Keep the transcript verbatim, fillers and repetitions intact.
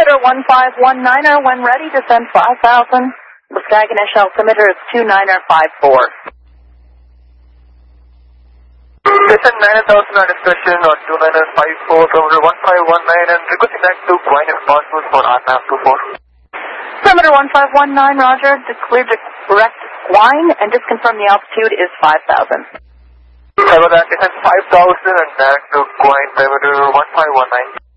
Altimeter one five one niner, when ready, descend five thousand. The Sky Ganesh altimeter is two niner five four. Descend nine thousand on discussion on two niner five four, Altimeter one five one nine, and requesting back to Quine if possible for R N A V two four. Altimeter one five one nine, roger, clear to correct Quine, and just confirm the altitude is five thousand. Sorry about that, descend five thousand and back to Quine, Altimeter one five one nine.